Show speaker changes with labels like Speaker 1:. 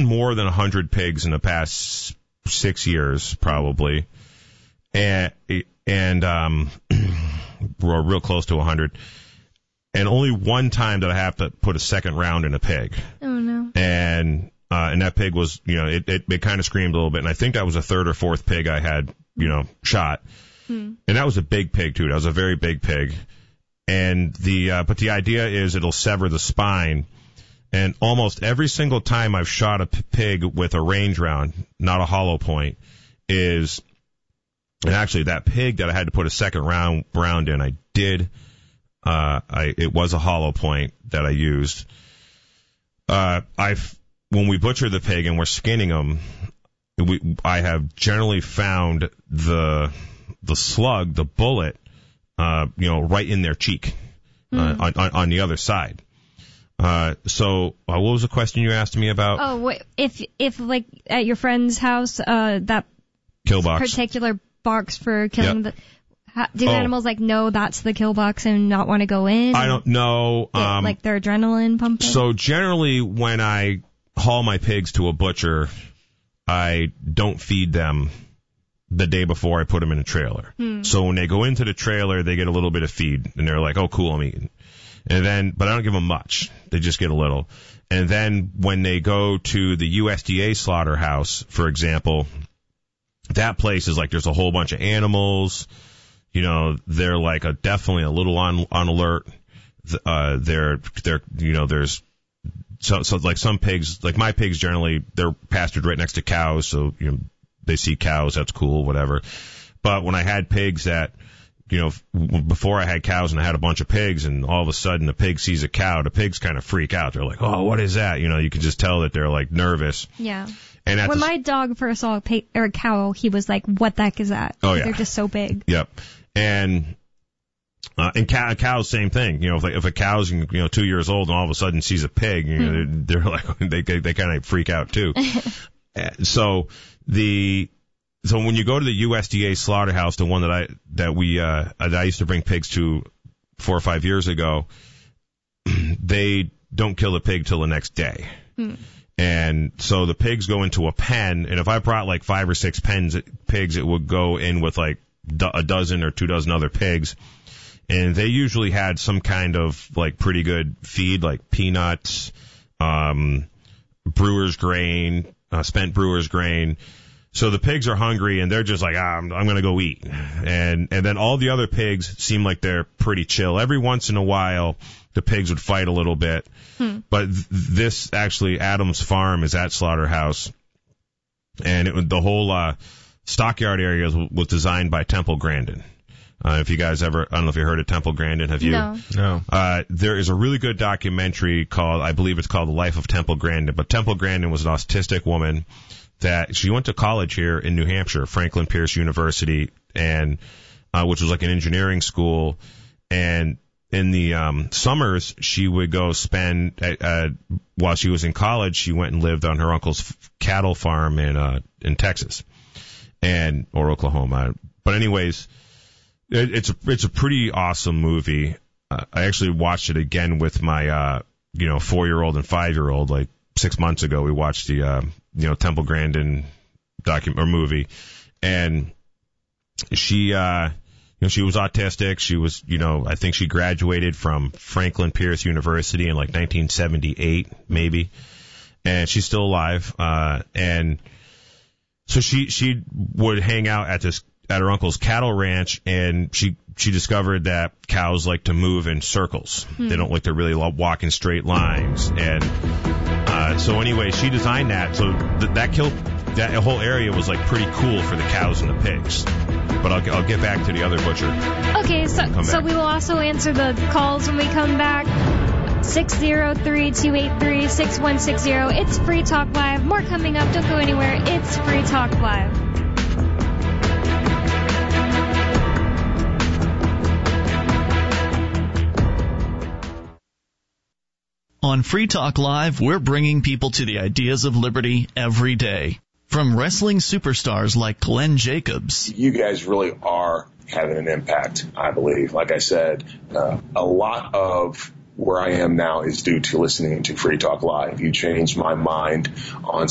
Speaker 1: eaten more than 100 pigs in the past 6 years, probably, and we're real close to 100. And only one time did I have to put a second round in a pig.
Speaker 2: Oh no!
Speaker 1: And that pig was, it kind of screamed a little bit, and I think that was the third or fourth pig I had, shot. And that was a big pig too. That was a very big pig. And but the idea is it'll sever the spine. And almost every single time I've shot a pig with a range round, not a hollow point, and actually that pig that I had to put a second round in, I did. It was a hollow point that I used. When we butcher the pig and we're skinning them, I have generally found the slug, the bullet, right in their cheek, on the other side. So what was the question you asked me about?
Speaker 2: Oh, wait, if like at your friend's house, that
Speaker 1: kill box,
Speaker 2: particular box for killing do animals know that's the kill box and not want to go in?
Speaker 1: I don't know.
Speaker 2: Like their adrenaline pumping?
Speaker 1: So generally when I haul my pigs to a butcher, I don't feed them the day before I put them in a trailer. So when they go into the trailer, they get a little bit of feed, and they're like, oh, cool, I'm eating. But I don't give them much. They just get a little. And then when they go to the USDA slaughterhouse, for example, that place is there's a whole bunch of animals. They're definitely a little on alert. There's so some pigs, my pigs generally, they're pastured right next to cows, so they see cows, that's cool, whatever. But when I had pigs that, before I had cows and I had a bunch of pigs, and all of a sudden the pig sees a cow, the pigs kind of freak out. They're like, oh, what is that? You can just tell that they're nervous.
Speaker 2: Yeah.
Speaker 1: And
Speaker 2: when my dog first saw a cow, he was like, what the heck is that?
Speaker 1: Oh, yeah.
Speaker 2: They're just so big.
Speaker 1: Yep. And cows, same thing. If a cow's 2 years old and all of a sudden sees a pig, they're they kind of freak out too. So when you go to the USDA slaughterhouse, the one that I used to bring pigs to 4 or 5 years ago, they don't kill the pig till the next day. And so the pigs go into a pen, and if I brought 5 or 6 pigs, it would go in with a dozen or 2 dozen other pigs. And they usually had some kind of pretty good feed, like peanuts, brewer's grain, spent brewer's grain. So the pigs are hungry, and they're just I'm going to go eat. And then all the other pigs seem like they're pretty chill. Every once in a while, the pigs would fight a little bit. But this, actually, Adams Farm is at Slaughterhouse. And the whole stockyard area was designed by Temple Grandin. If you guys I don't know if you heard of Temple Grandin, have you?
Speaker 2: No.
Speaker 1: There is a really good documentary I believe it's called The Life of Temple Grandin. But Temple Grandin was an autistic woman that she went to college here in New Hampshire, Franklin Pierce University, and which was an engineering school. And in the summers, she would go spend while she was in college. She went and lived on her uncle's cattle farm in Texas or Oklahoma. But anyways, it's a pretty awesome movie. I actually watched it again with my 4-year-old and 5-year-old 6 months ago. We watched the Temple Grandin movie, and she she was autistic. She was I think she graduated from Franklin Pierce University in 1978 maybe, and she's still alive. And so she would hang out at her uncle's cattle ranch, and she discovered that cows like to move in circles. They don't like to really walk in straight lines. And so anyway, she designed that. So that whole area was pretty cool for the cows and the pigs. But I'll get back to the other butcher.
Speaker 2: Okay, so we will also answer the calls when we come back. 603-283-6160. It's Free Talk Live. More coming up. Don't go anywhere. It's Free Talk Live.
Speaker 3: On Free Talk Live, we're bringing people to the ideas of liberty every day. From wrestling superstars like Glenn Jacobs.
Speaker 4: You guys really are having an impact, I believe. Like I said, a lot of where I am now is due to listening to Free Talk Live. You changed my mind on